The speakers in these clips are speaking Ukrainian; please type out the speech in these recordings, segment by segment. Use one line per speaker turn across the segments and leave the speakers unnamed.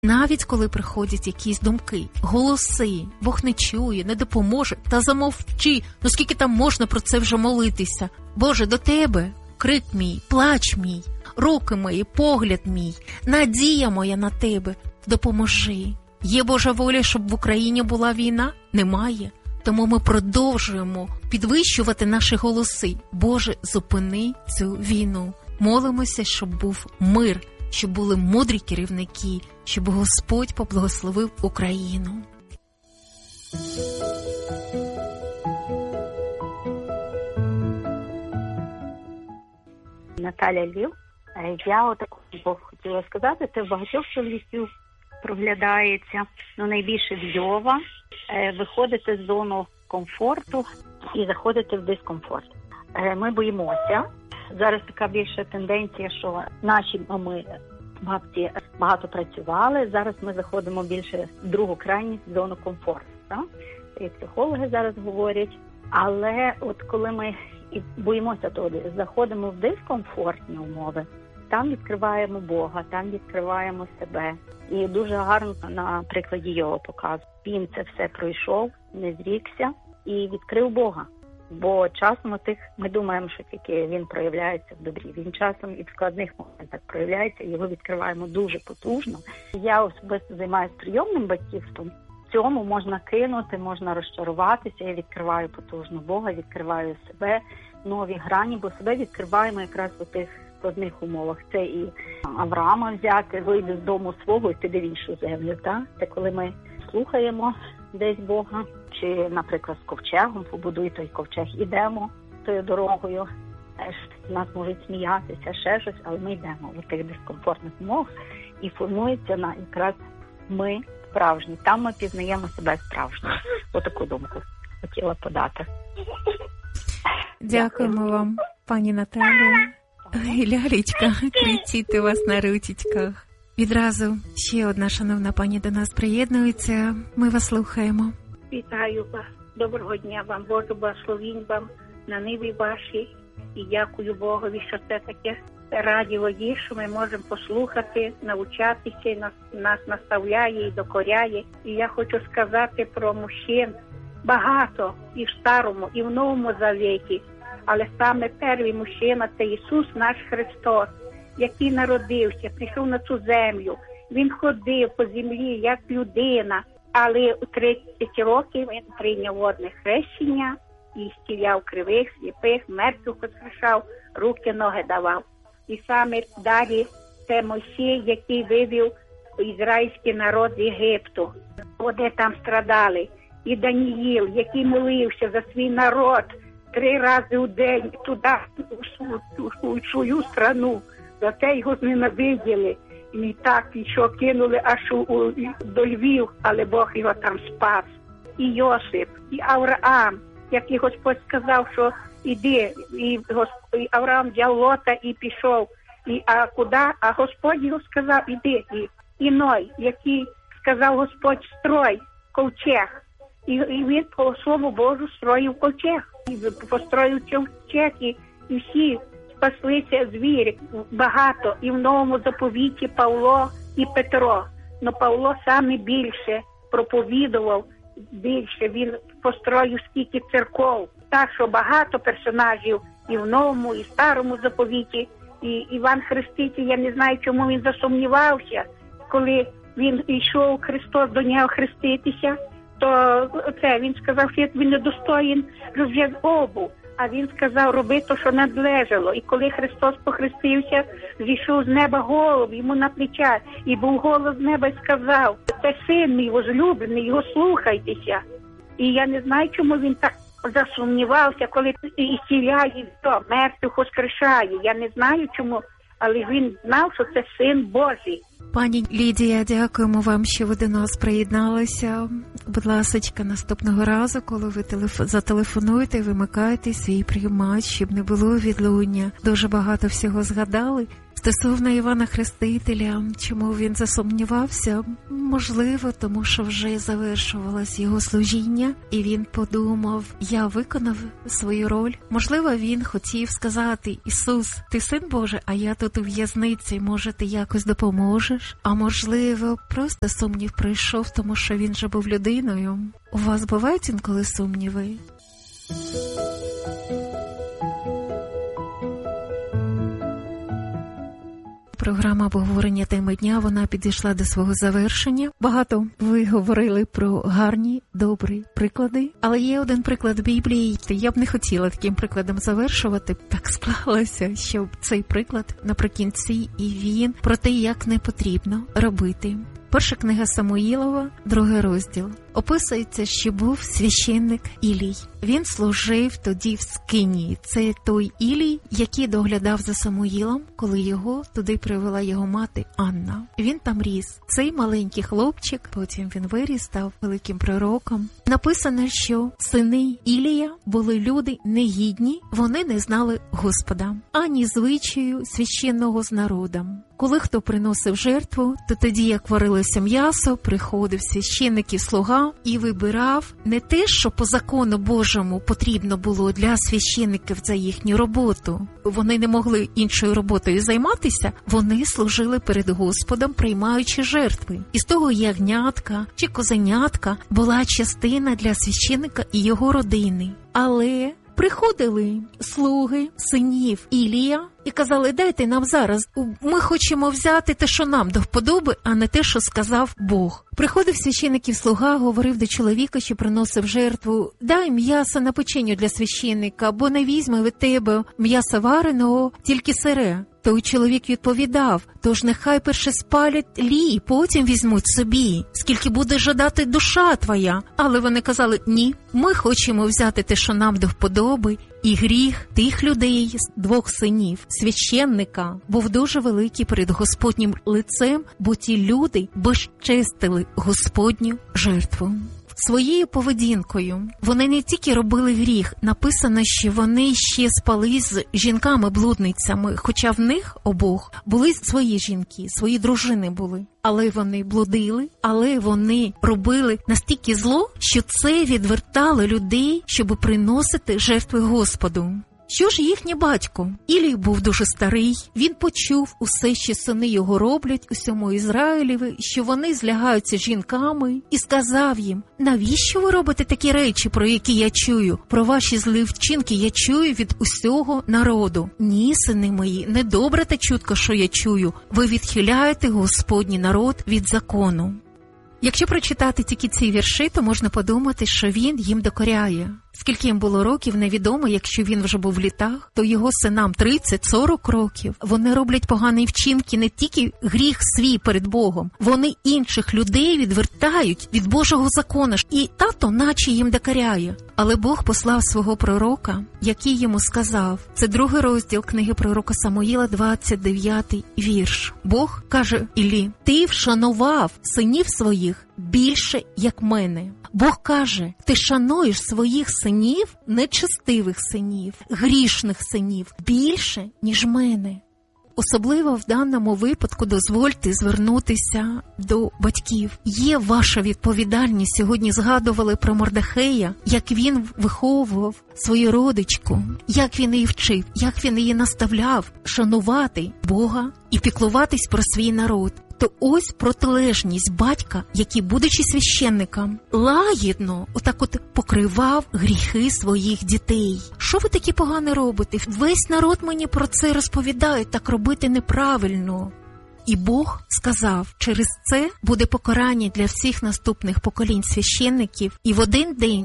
Навіть коли приходять якісь думки, голоси, Бог не чує, не допоможе, та замовчи, ну скільки там можна про це вже молитися? Боже, до Тебе крик мій, плач мій, руки мої, погляд мій, надія моя на Тебе, допоможи. Є Божа воля, щоб в Україні була війна? Немає. Тому ми продовжуємо підвищувати наші голоси. Боже, зупини цю війну. Молимося, щоб був мир, щоб були мудрі керівники, щоб Господь поблагословив Україну.
Наталя Львів. Я отаку хотіла сказати, це в багатьох чоловіків проглядається, найбільше в Львова, виходити з зону комфорту і заходити в дискомфорт. Ми боїмося. Зараз така більша тенденція, що наші бабці багато працювали, зараз ми заходимо більше в другу крайність, в зону комфорту. Так? І психологи зараз говорять. Але от коли ми боїмося туди, заходимо в дискомфортні умови, там відкриваємо Бога, там відкриваємо себе. І дуже гарно на прикладі його показує. Він це все пройшов, не зрікся і відкрив Бога. Бо часом ми думаємо, що тільки він проявляється в добрі. Він часом і в складних моментах проявляється, його відкриваємо дуже потужно. Я особисто займаюся прийомним батьківством. В цьому можна кинути, можна розчаруватися. Я відкриваю потужно Бога, відкриваю себе, нові грані, бо себе відкриваємо якраз у тих складних умовах. Це і Авраама взяти, вийти з дому свого і піде в іншу землю. Так? Це коли ми слухаємо десь Бога, чи, наприклад, з ковчегом, побудуй той ковчег, ідемо тою дорогою. Нас можуть сміятися, ще щось, але ми йдемо в тих дискомфортних умовах і формується якраз ми справжні. Там ми пізнаємо себе справжніми. Отаку думку хотіла подати.
Дякуємо вам, пані Наталія. Лялечка, кричить у вас на ручечках. Відразу ще одна шановна пані до нас приєднується. Ми вас слухаємо.
Вітаю вас. Доброго дня вам. Боже, благословінь вам на ниві вашій. І дякую Богові, що це таке радіо є, що ми можемо послухати, навчатися, і нас наставляє і докоряє. І я хочу сказати про мужчин. Багато і в Старому, і в Новому Завіті. Але саме перший мужчина – це Ісус наш Христос, який народився, прийшов на цю землю. Він ходив по землі як людина, але у 30 років він прийняв водне хрещення і зціляв кривих, сліпих, мертвих воскрешав, руки, ноги давав. І саме далі це Мойсей, який вивів ізраїльський народ з Єгипту, де там страдали. І Даніїл, який молився за свій народ 3 рази у день туди, у свою страну. Зате його зненавиділи. І так, і що кинули аж до Львів, але Бог його там спас. І Йосип, і Авраам, який Господь сказав, що іди. І Авраам взяв Лота і пішов. А куди? А Господь його сказав, іди. І Ной, який сказав Господь, строй ковчег. І він по Слову Божу строїв ковчег. І построїв ковчег, і всі спаслися звірі. Багато. І в Новому заповіті Павло і Петро. Но Павло саме більше проповідував, більше. Він построїв скільки церков. Так, що багато персонажів і в Новому, і в Старому заповіті. І Іван Хреститель, я не знаю, чому він засумнівався, коли він йшов, Христос до нього хреститися. То це він сказав, що він недостоїн розв'язати обув, а він сказав, роби то, що надлежало. І коли Христос похрестився, зійшов з неба голуб йому на плеча, і був голос з неба і сказав, це син мій возлюблений, його слухайтеся. І я не знаю, чому він так засумнівався, коли ісціляє, мертвих воскрешає. Я не знаю чому, але він знав, що це син Божий.
Пані Лідія, дякуємо вам, що ви до нас приєдналися. Будь ласочка, наступного разу, коли ви зателефонуєте, вимикайте свій приймач, щоб не було відлуння. Дуже багато всього згадали. Стосовно Івана Хрестителя, чому він засумнівався? Можливо, тому що вже завершувалось його служіння, і він подумав, я виконав свою роль. Можливо, він хотів сказати, Ісус, ти Син Божий, а я тут у в'язниці, може, ти якось допоможеш? А можливо, просто сумнів прийшов, тому що він же був людиною. У вас бувають інколи сумніви? Програма обговорення теми дня, вона підійшла до свого завершення. Багато ви говорили про гарні, добрі приклади, але є один приклад Біблії. Я б не хотіла таким прикладом завершувати. Так склалося, що цей приклад наприкінці, і він про те, як не потрібно робити. Перша книга Самуїлова, 2 розділ. Описується, що був священник Ілій. Він служив тоді в Скинії. Це той Ілій, який доглядав за Самуїлом, коли його туди привела його мати Анна. Він там ріс. Цей маленький хлопчик, потім він виріс, став великим пророком. Написано, що сини Ілія були люди негідні, вони не знали Господа, ані звичаю священного з народом. Коли хто приносив жертву, то тоді, як варилося м'ясо, приходив священник і слуга і вибирав не те, що по закону Божому потрібно було для священників за їхню роботу. Вони не могли іншою роботою займатися, вони служили перед Господом, приймаючи жертви. І з того ягнятка чи козенятка була частина для священника і його родини. Але приходили слуги синів Ілія і казали, дайте нам зараз, ми хочемо взяти те, що нам до вподоби, а не те, що сказав Бог. Приходив священників слуга, говорив до чоловіка, що приносив жертву, дай м'ясо на печеню для священника, бо не візьме від тебе м'яса вареного, тільки сире. Той чоловік відповідав, тож нехай перше спалять лій, потім візьмуть собі, скільки буде жадати душа твоя. Але вони казали, ні, ми хочемо взяти те, що нам до вподоби. І гріх тих людей з 2 синів священника був дуже великий перед Господнім лицем, бо ті люди безчестили Господню жертву. Своєю поведінкою вони не тільки робили гріх, написано, що вони ще спали з жінками-блудницями, хоча в них обох були свої жінки, свої дружини були. Але вони блудили, але вони робили настільки зло, що це відвертало людей, щоб приносити жертви Господу. Що ж їхній батько? Ілій був дуже старий, він почув усе, що сини його роблять усьому Ізраїлеві, що вони злягаються жінками, і сказав їм, навіщо ви робите такі речі, про які я чую? Про ваші злі вчинки я чую від усього народу. Ні, сини мої, недобре та чутко, що я чую. Ви відхиляєте Господній народ від закону. Якщо прочитати тільки ці вірші, то можна подумати, що він їм докоряє. Скільки їм було років, невідомо, якщо він вже був в літах, то його синам 30-40 років. Вони роблять погані вчинки, не тільки гріх свій перед Богом. Вони інших людей відвертають від Божого закону. І тато наче їм докоряє. Але Бог послав свого пророка, який йому сказав. Це 2 розділ книги пророка Самуїла, 29 вірш. Бог каже Іллі, ти вшанував синів своїх більше, як мене. Бог каже, ти шануєш своїх синів, нечестивих синів, грішних синів, більше, ніж мене. Особливо в даному випадку дозвольте звернутися до батьків. Є ваша відповідальність. Сьогодні згадували про Мордехея, як він виховував свою родичку, як він її вчив, як він її наставляв шанувати Бога і піклуватись про свій народ. То ось протилежність батька, який, будучи священником, лагідно отак от покривав гріхи своїх дітей. Що ви такі погане робите? Весь народ мені про це розповідає, так робити неправильно. І Бог сказав, через це буде покарання для всіх наступних поколінь священників. І в один день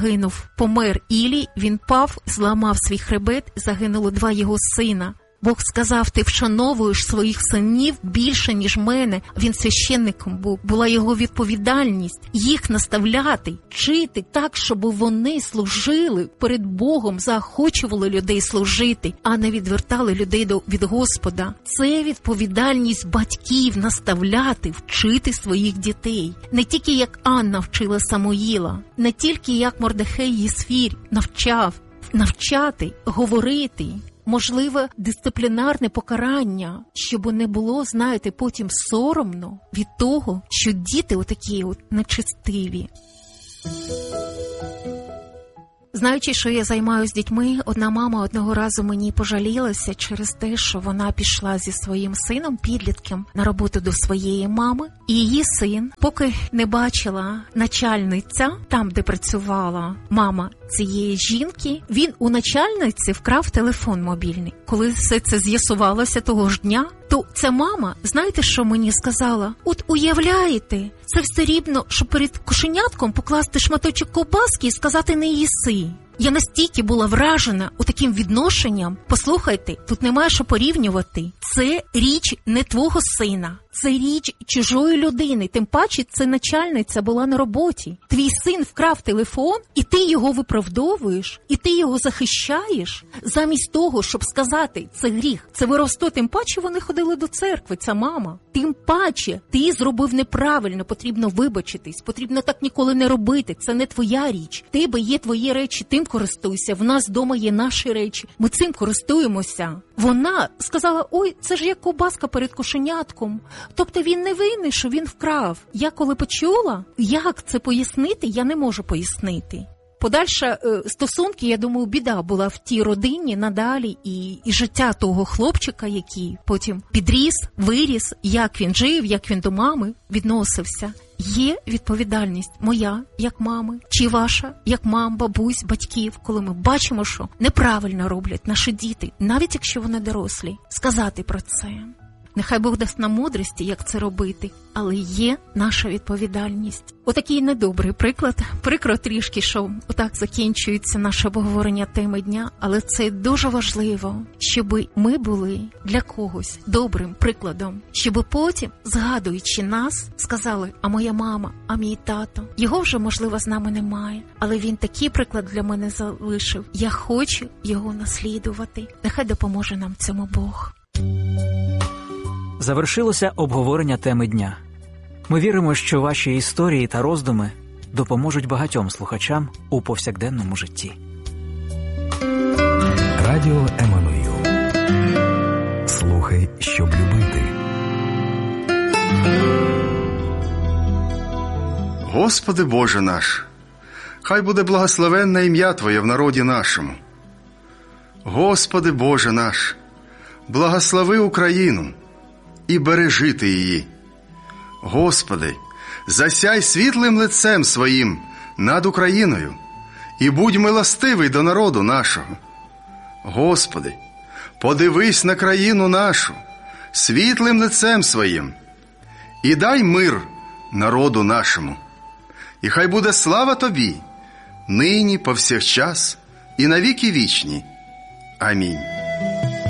помер Ілій, він пав, зламав свій хребет, загинуло 2 його сина. Бог сказав, ти вшановуєш своїх синів більше, ніж мене. Він священником був. Була його відповідальність їх наставляти, вчити так, щоб вони служили перед Богом, заохочували людей служити, а не відвертали людей від Господа. Це відповідальність батьків наставляти, вчити своїх дітей. Не тільки як Анна вчила Самуїла, не тільки як Мордехей Єсфір навчав, навчати, говорити, можливе дисциплінарне покарання, щоб не було, знаєте, потім соромно від того, що діти отакі от нечестиві. Знаючи, що я займаюся дітьми, одна мама одного разу мені пожалілася через те, що вона пішла зі своїм сином, підлітком, на роботу до своєї мами. І її син, поки не бачила начальниця, там, де працювала мама цієї жінки, він у начальниці вкрав телефон мобільний. Коли все це з'ясувалося того ж дня, то ця мама, знаєте, що мені сказала? От уявляєте, це все рівно, що перед кошенятком покласти шматочок ковбаски і сказати «не їси». Я настільки була вражена таким відношенням. Послухайте, тут немає що порівнювати. Це річ не твого сина. Це річ чужої людини. Тим паче, це начальниця була на роботі. Твій син вкрав телефон, і ти його виправдовуєш, і ти його захищаєш, замість того, щоб сказати, це гріх, це воровство. Тим паче вони ходили до церкви, ця мама. Тим паче, ти зробив неправильно, потрібно вибачитись, потрібно так ніколи не робити, це не твоя річ. В тебе є твої речі, тим користуйся, в нас вдома є наші речі, ми цим користуємося. Вона сказала, ой, це ж як ковбаска перед кошенятком. Тобто він не винний, що він вкрав. Я коли почула, як це пояснити, я не можу пояснити. Подальша стосунки, я думаю, біда була в тій родині надалі, і життя того хлопчика, який потім підріс, виріс, як він жив, як він до мами відносився. Є відповідальність моя, як мами, чи ваша, як мам, бабусь, батьків, коли ми бачимо, що неправильно роблять наші діти, навіть якщо вони дорослі, сказати про це. Нехай Бог дасть нам мудрості, як це робити, але є наша відповідальність. Отакий недобрий приклад. Прикро трішки, що отак закінчується наше обговорення теми дня, але це дуже важливо, щоб ми були для когось добрим прикладом, щоб потім, згадуючи нас, сказали, а моя мама, а мій тато. Його вже, можливо, з нами немає, але він такий приклад для мене залишив. Я хочу його наслідувати. Нехай допоможе нам цьому Бог.
Завершилося обговорення теми дня. Ми віримо, що ваші історії та роздуми допоможуть багатьом слухачам у повсякденному житті.
Радіо Еммануїл. Слухай, щоб любити.
Господи Боже наш, хай буде благословенне ім'я Твоє в народі нашому. Господи Боже наш, благослови Україну і бережи Ти її. Господи, засяй світлим лицем Своїм над Україною і будь милостивий до народу нашого. Господи, подивись на країну нашу світлим лицем Своїм і дай мир народу нашому. І хай буде слава Тобі, нині, повсякчас і навіки вічні. Амінь.